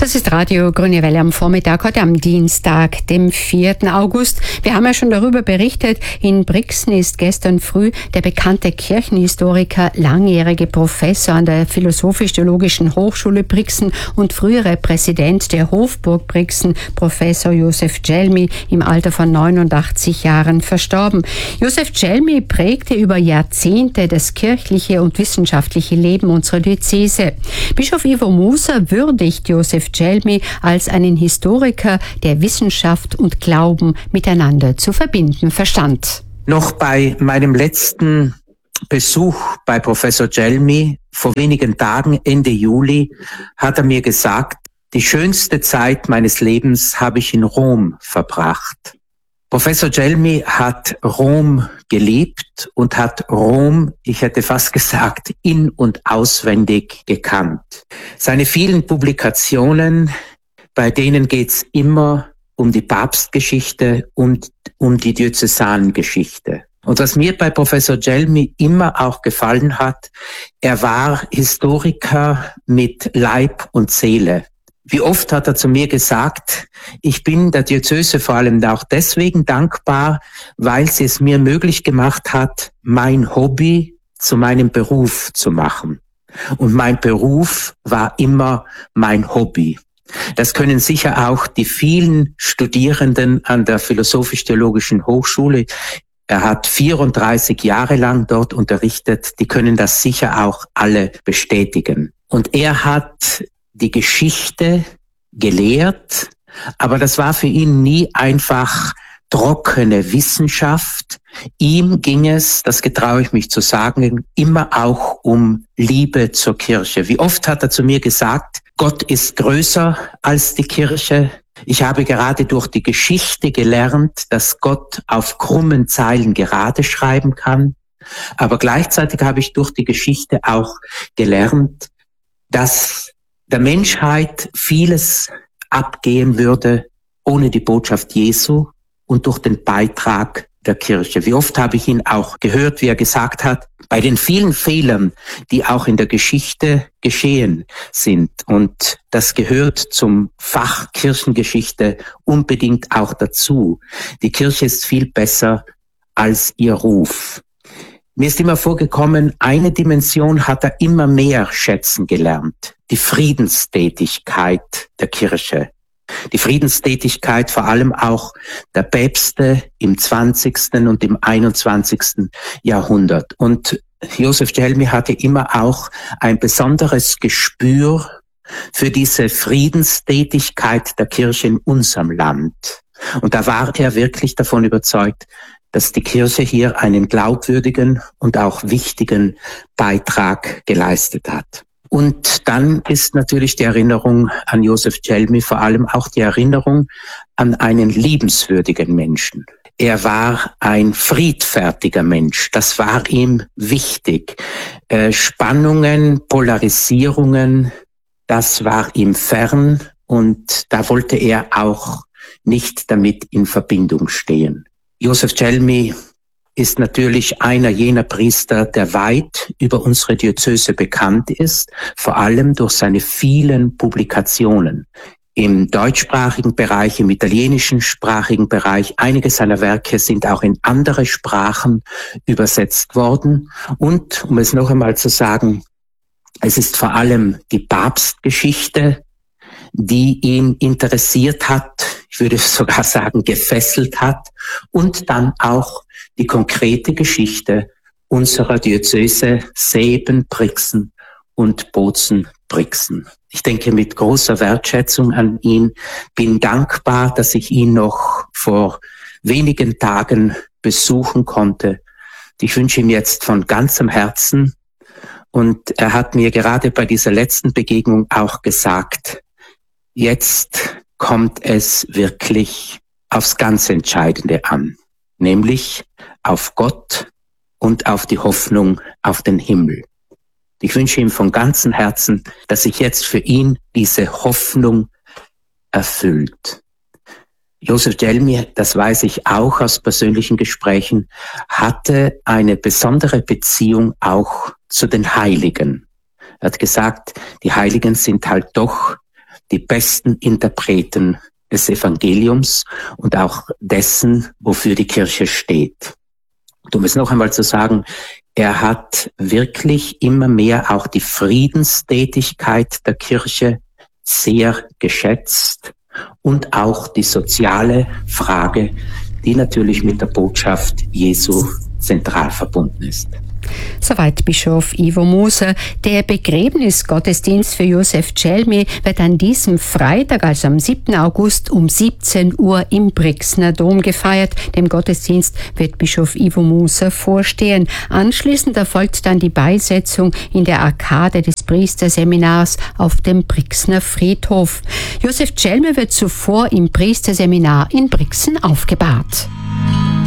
Das ist Radio Grüne Welle am Vormittag, heute am Dienstag, dem 4. August. Wir haben ja schon darüber berichtet, in Brixen ist gestern früh der bekannte Kirchenhistoriker, langjährige Professor an der Philosophisch-Theologischen Hochschule Brixen und frühere Präsident der Hofburg Brixen, Professor Josef Dzelmi, im Alter von 89 Jahren verstorben. Josef Dzelmi prägte über Jahrzehnte das kirchliche und wissenschaftliche Leben unserer Diözese. Bischof Ivo Muser würdigt Josef Dzelmi als einen Historiker, der Wissenschaft und Glauben miteinander zu verbinden verstand. Noch bei meinem letzten Besuch bei Professor Dzelmi vor wenigen Tagen, Ende Juli, hat er mir gesagt, die schönste Zeit meines Lebens habe ich in Rom verbracht. Professor Dzelmi hat Rom geliebt und hat Rom, ich hätte fast gesagt, in- und auswendig gekannt. Seine vielen Publikationen, bei denen geht's immer um die Papstgeschichte und um die Diözesangeschichte. Und was mir bei Professor Dzelmi immer auch gefallen hat, er war Historiker mit Leib und Seele. Wie oft hat er zu mir gesagt, ich bin der Diözese vor allem auch deswegen dankbar, weil sie es mir möglich gemacht hat, mein Hobby zu meinem Beruf zu machen. Und mein Beruf war immer mein Hobby. Das können sicher auch die vielen Studierenden an der Philosophisch-Theologischen Hochschule, er hat 34 Jahre lang dort unterrichtet, die können das sicher auch alle bestätigen. Und er hat die Geschichte gelehrt, aber das war für ihn nie einfach trockene Wissenschaft. Ihm ging es, das getraue ich mich zu sagen, immer auch um Liebe zur Kirche. Wie oft hat er zu mir gesagt, Gott ist größer als die Kirche. Ich habe gerade durch die Geschichte gelernt, dass Gott auf krummen Zeilen gerade schreiben kann. Aber gleichzeitig habe ich durch die Geschichte auch gelernt, dass der Menschheit vieles abgehen würde ohne die Botschaft Jesu und durch den Beitrag der Kirche. Wie oft habe ich ihn auch gehört, wie er gesagt hat, bei den vielen Fehlern, die auch in der Geschichte geschehen sind, und das gehört zum Fach Kirchengeschichte unbedingt auch dazu. Die Kirche ist viel besser als ihr Ruf. Mir ist immer vorgekommen, eine Dimension hat er immer mehr schätzen gelernt. Die Friedenstätigkeit der Kirche. Die Friedenstätigkeit vor allem auch der Päpste im 20. und im 21. Jahrhundert. Und Josef Dzelmi hatte immer auch ein besonderes Gespür für diese Friedenstätigkeit der Kirche in unserem Land. Und da war er wirklich davon überzeugt, dass die Kirche hier einen glaubwürdigen und auch wichtigen Beitrag geleistet hat. Und dann ist natürlich die Erinnerung an Josef Dzelmi vor allem auch die Erinnerung an einen liebenswürdigen Menschen. Er war ein friedfertiger Mensch, das war ihm wichtig. Spannungen, Polarisierungen, das war ihm fern und da wollte er auch nicht damit in Verbindung stehen. Josef Dzelmi ist natürlich einer jener Priester, der weit über unsere Diözese bekannt ist, vor allem durch seine vielen Publikationen im deutschsprachigen Bereich, im italienischsprachigen Bereich. Einige seiner Werke sind auch in andere Sprachen übersetzt worden. Und, um es noch einmal zu sagen, es ist vor allem die Papstgeschichte, die ihn interessiert hat, ich würde sogar sagen gefesselt hat, und dann auch die konkrete Geschichte unserer Diözese Seeben, Brixen und Bozen-Brixen. Ich denke mit großer Wertschätzung an ihn, bin dankbar, dass ich ihn noch vor wenigen Tagen besuchen konnte. Ich wünsche ihm jetzt von ganzem Herzen, und er hat mir gerade bei dieser letzten Begegnung auch gesagt, jetzt kommt es wirklich aufs ganz Entscheidende an, nämlich auf Gott und auf die Hoffnung auf den Himmel. Ich wünsche ihm von ganzem Herzen, dass sich jetzt für ihn diese Hoffnung erfüllt. Josef Dzelmi, das weiß ich auch aus persönlichen Gesprächen, hatte eine besondere Beziehung auch zu den Heiligen. Er hat gesagt, die Heiligen sind halt doch die besten Interpreten des Evangeliums und auch dessen, wofür die Kirche steht. Um es noch einmal zu sagen, er hat wirklich immer mehr auch die Friedenstätigkeit der Kirche sehr geschätzt und auch die soziale Frage, die natürlich mit der Botschaft Jesu zentral verbunden ist. Soweit Bischof Ivo Moser. Der Begräbnisgottesdienst für Josef Celmi wird an diesem Freitag, also am 7. August um 17 Uhr im Brixner Dom gefeiert. Dem Gottesdienst wird Bischof Ivo Moser vorstehen. Anschließend erfolgt dann die Beisetzung in der Arkade des Priesterseminars auf dem Brixner Friedhof. Josef Celmi wird zuvor im Priesterseminar in Brixen aufgebahrt.